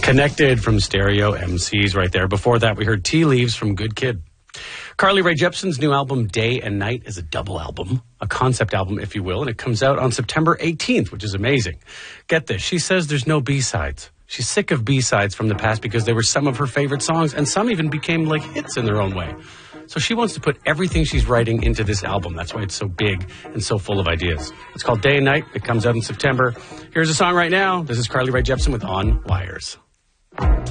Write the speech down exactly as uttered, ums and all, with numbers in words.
Connected from Stereo M Cs right there. Before that, we heard Tea Leaves from Good Kid. Carly Rae Jepsen's new album, Day and Night, is a double album, a concept album, if you will, and it comes out on September eighteenth, which is amazing. Get this, she says there's no B-sides. She's sick of B-sides from the past because they were some of her favorite songs, and some even became like hits in their own way. So she wants to put everything she's writing into this album. That's why it's so big and so full of ideas. It's called Day and Night. It comes out in September. Here's a song right now. This is Carly Rae Jepsen with On Wires.